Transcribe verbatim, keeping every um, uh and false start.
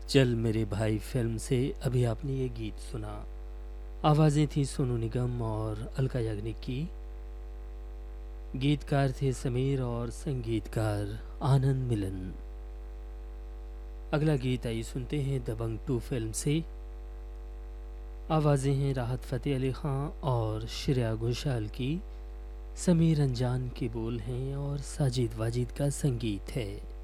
चल मेरे भाई फिल्म से अभी आपने ये गीत सुना। आवाज़ें थी सोनू निगम और अलका याग्निक की। गीतकार थे समीर और संगीतकार आनंद मिलन। अगला गीत आइए सुनते हैं दबंग टू फिल्म से। आवाज़ें हैं राहत फ़तेह अली ख़ान और श्रेया घोषाल की। समीर अंजान के बोल हैं और साजिद वाजिद का संगीत है।